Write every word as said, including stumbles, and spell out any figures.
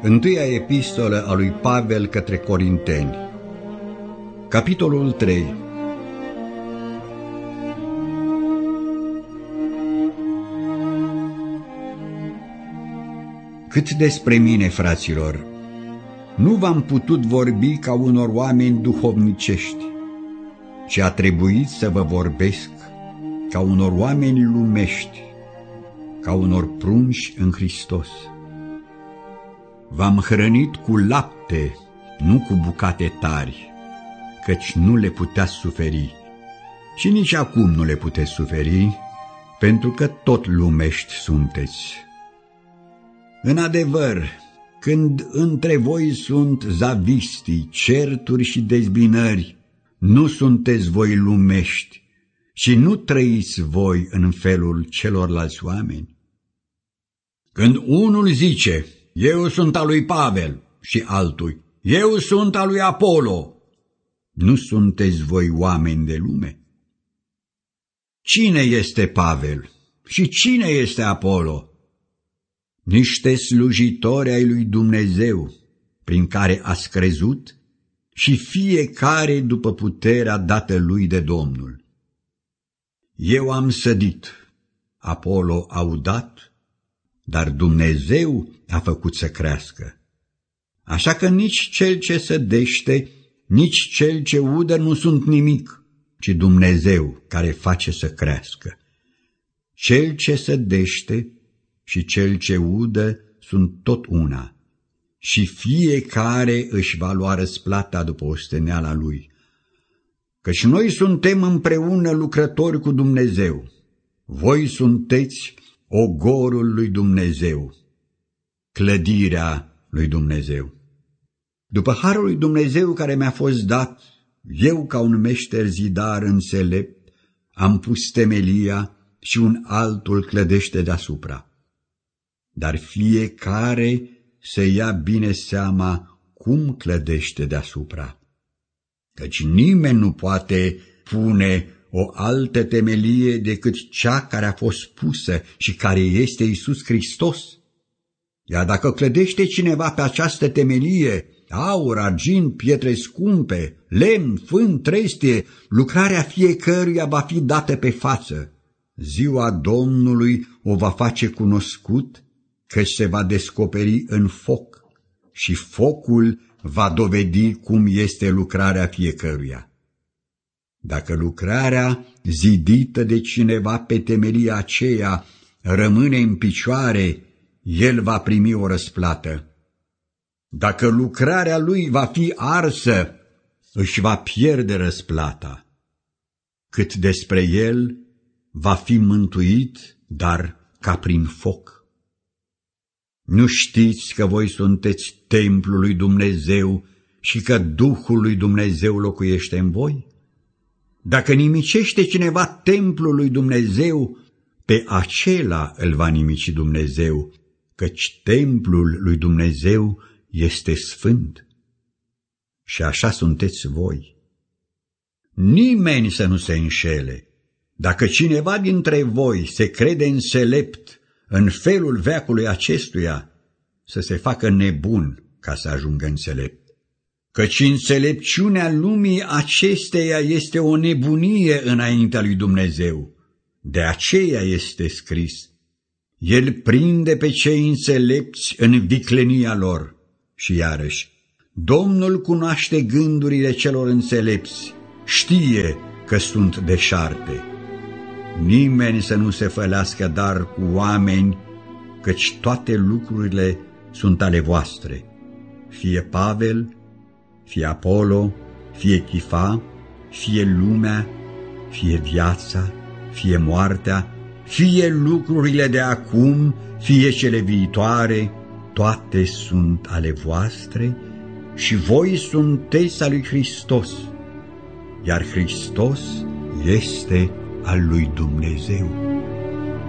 Întâia epistolă a lui Pavel către Corinteni, capitolul trei. Cât despre mine, fraților, nu v-am putut vorbi ca unor oameni duhovnicești, ci a trebuit să vă vorbesc ca unor oameni lumești, ca unor prunși în Hristos. V-am hrănit cu lapte, nu cu bucate tari, căci nu le puteați suferi, și nici acum nu le puteți suferi, pentru că tot lumești sunteți. În adevăr, când între voi sunt zavistii, certuri și dezbinări, nu sunteți voi lumești și nu trăiți voi în felul celorlalți oameni. Când unul zice, eu sunt al lui Pavel, și altul, eu sunt al lui Apollo, nu sunteți voi oameni de lume? Cine este Pavel și cine este Apollo? Niște slujitori ai lui Dumnezeu, prin care ați crezut, și fiecare după puterea dată lui de Domnul. Eu am sădit, Apollo a udat, dar Dumnezeu a făcut să crească. Așa că nici cel ce sădește, nici cel ce udă nu sunt nimic, ci Dumnezeu care face să crească. Cel ce sădește și cel ce udă sunt tot una, și fiecare își va lua răsplata după osteneala lui. Căci noi suntem împreună lucrători cu Dumnezeu, voi sunteți ogorul lui Dumnezeu, clădirea lui Dumnezeu. După harul lui Dumnezeu care mi-a fost dat, eu ca un meșter zidar înțelept am pus temelia și un altul clădește deasupra. Dar fiecare să ia bine seama cum clădește deasupra, căci nimeni nu poate pune o altă temelie decât cea care a fost pusă și care este Iisus Hristos. Iar dacă clădește cineva pe această temelie, aur, argint, pietre scumpe, lemn, fân, trestie, lucrarea fiecăruia va fi dată pe față. Ziua Domnului o va face cunoscut, căci se va descoperi în foc și focul va dovedi cum este lucrarea fiecăruia. Dacă lucrarea zidită de cineva pe temelia aceea rămâne în picioare, el va primi o răsplată. Dacă lucrarea lui va fi arsă, își va pierde răsplata. Cât despre el, va fi mântuit, dar ca prin foc. Nu știți că voi sunteți templul lui Dumnezeu și că Duhul lui Dumnezeu locuiește în voi? Dacă nimicește cineva templul lui Dumnezeu, pe acela îl va nimici Dumnezeu, căci templul lui Dumnezeu este sfânt. Și așa sunteți voi. Nimeni să nu se înșele. Dacă cineva dintre voi se crede înțelept în felul veacului acestuia, să se facă nebun ca să ajungă înțelept. Căci înțelepciunea lumii acesteia este o nebunie înaintea lui Dumnezeu. De aceea este scris, El prinde pe cei înțelepți în viclenia lor. Și iarăși, Domnul cunoaște gândurile celor înțelepți, știe că sunt deșarte. Nimeni să nu se fălească dar cu oameni, căci toate lucrurile sunt ale voastre, fie Pavel, fie Apollo, fie Chifa, fie lumea, fie viața, fie moartea, fie lucrurile de acum, fie cele viitoare, toate sunt ale voastre și voi sunteți al lui Hristos, iar Hristos este al lui Dumnezeu.